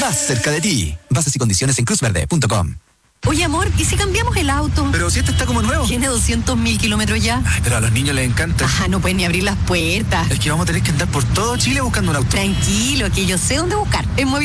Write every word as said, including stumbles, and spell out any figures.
más cerca de ti. Bases y condiciones en cruz verde punto com. Oye, amor, ¿y si cambiamos el auto? Pero si este está como nuevo. Tiene doscientos mil kilómetros ya. Ay, pero a los niños les encanta. Ajá, no pueden ni abrir las puertas. Es que vamos a tener que andar por todo Chile buscando un auto. Tranquilo, que yo sé dónde buscar. En Móvil